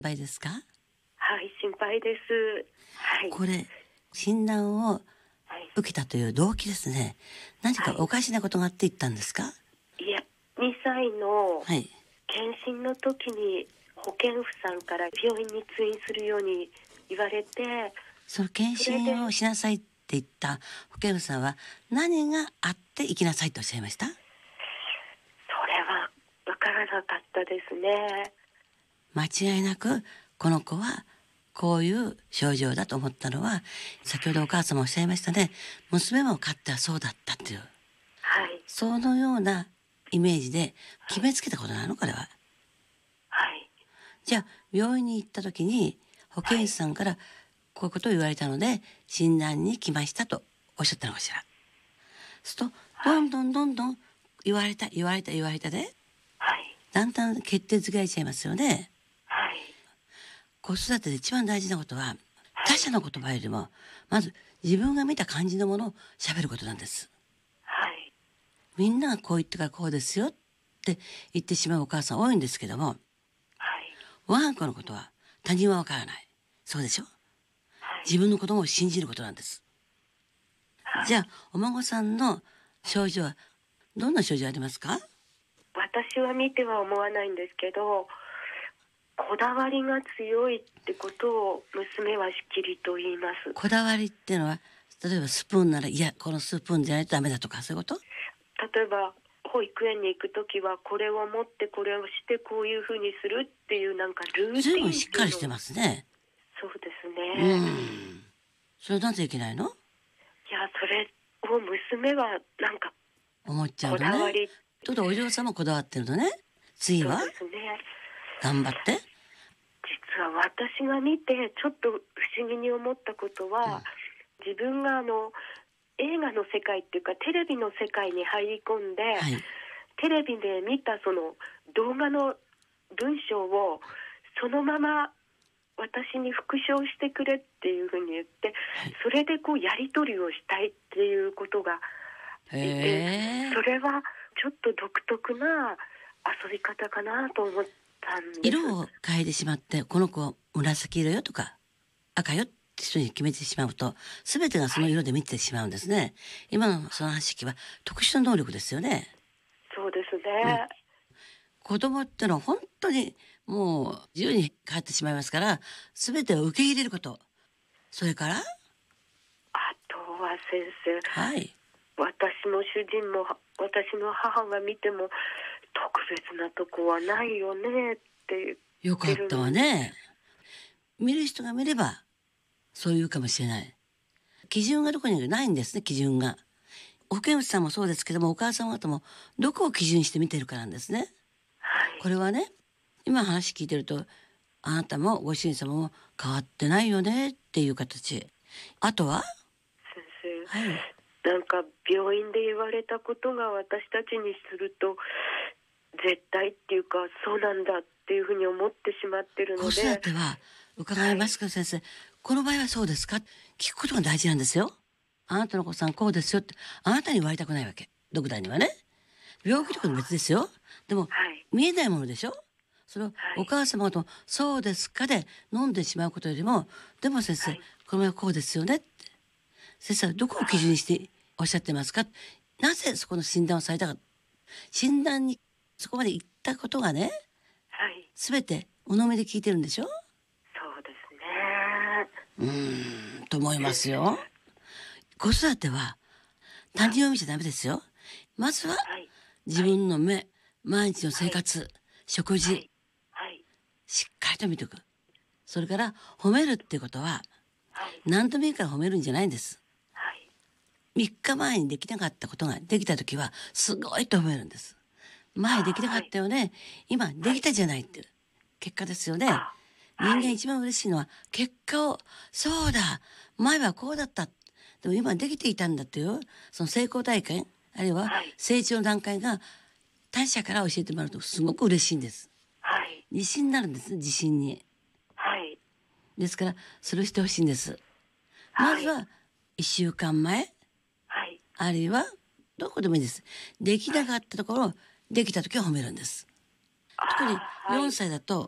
配ですか？ はい、心配です。はい。 これ、診断をはい。 受けたという動機ですね。何かはい。 おかしなことがあって言ったんですか？ いや、2歳のはい。 検診の時に保健婦さんから病院に通院するように言われて、 その検それで、 診をしなさいって言った保健婦さんは何があって行きなさいとおっしゃいました？ それはわからなかったですね。 間違いなくこの子はこういう症状だと思ったのは、先ほどお母様おっしゃいましたね。娘もかつてはそうだったっていう、 はい。 そのようなイメージで決めつけたことなのこれは。 はい。 じゃあ病院に行った時に保健師さんからこういうことを言われたので診断に来ましたとおっしゃったのかしら。するとどはい。 んどんどんどん言われたで、 はい。 だんだん決定づけられちゃいますよね。 はい。 子育てで一番大事なことははい。 他者の言葉よりもまず自分が見た感じのものを喋ることなんです。 はい。 みんながこう言ってからこうですよって言ってしまうお母さん多いんですけども、 はい。 我が子のことは他人はわからない。そうでしょ？ はい。 自分の子供を信じることなんです。 はい。 じゃあお孫さんの症状はどんな症状ありますか？ 私は見ては思わないんですけど、こだわりが強いってことを娘はしっきりと言います。 こだわりっていうのは、例えばスプーンならいやこのスプーンじゃないとダメだとかそういうこと？ 例えば保育園に行くときはこれを持ってこれをしてこういうふうにするっていうなんかルーティンずいぶんしっっていうのを。 かりしてますね。 そうですうね。 ん。それなぜいけないの？ いや、それを娘はなんか思っちゃうこのね。 だわり。 ちょっとお嬢さんもこだわってるのね。次はそうですね。 頑張って。 実は私が見てちょっと不思議に思ったことは、自分が映画の世界っていうかテレビの世界に入り込んで、 はい。 テレビで見たその動画の文章をそのまま私に復唱してくれっていうふうに言って、 はい。 それでこうやり取りをしたいっていうことがいて、 へえ。 それはちょっと独特な遊び方かなと思ったんです。 色を変えてしまってこの子紫色よとか赤よって人に決めてしまうと全てがそのはい、 色で見てしまうんですね。今のその話識は特殊な能力ですよね。 そうですうん。 ね。 子供ってのは本当にもう自由に変わってしまいますから全てを受け入れること。それからあとは先生、 はい。 私も主人も私の母が見ても特別なとこはないよねって言ってよかったわるのに。 ね。見る人が見ればそう言うかもしれない。基準がどこにないんですね、基準が。保健師さんもそうですけども、お母様方もどこを基準にして見てるかなんですね。 はい。 これはね、今話聞いてると、あなたもご主人様も変わってないよねっていう形。あとは先はい。 生、なんか病院で言われたことが私たちにすると絶対っていうかそうなんだっていうふうに思ってしまってる子育ので。 ては伺はい。 いますか先生。この場合はそうですか聞くことが大事なんですよ。あなたのお子さんこうですよって、あなたに言われたくないわけ。ドクターにはね。病気とか別ですよ。でも、 はい。 見えないものでしょ？それをおはい。 母様とそうですかで飲んでしまうことよりも、でも先生、 はい。 この前はこうですよねって。先生はどこを基準はい。 にしておっしゃってますか？なぜそこの診断をされたか。診断にそこまで行ったことがね、 はい。 すべてお飲みで聞いてるんでしょ？ そうですね。 と思いま先すよ。 生。 子育ては他はい。 人を見ちゃダメですよ。まずははい。 自はい。 分の目、毎日の生はい。 活、食事、 はい。はい。 しっかりと見ておく。それから褒めるっていうことははい。 何でもいいから褒めるんじゃないんです。 はい。 3日前にできなかったことができた時はすごいと褒めるんです。前できなかはい。 ったよね。今ではい。 きたじゃないっていう結果ですよね。 あ、はい。 人間一番嬉しいのは結果を、そうだ、前はこうだった。でも今できていたんだという、その成功体験、あるいははい。 成長の段階が他者から教えてもらうとすごく嬉しいんです。 はい。 自信になるんですね、自信に。 はい。 ですから、それをしてほしいんです。まはい。 ずは、1週間前、 はい。 あるいは、どこでもいいです。できはい。 なかったところを、できた時は褒めるんです。 あ特にあ、は 4 い。 歳だと、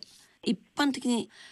一般的に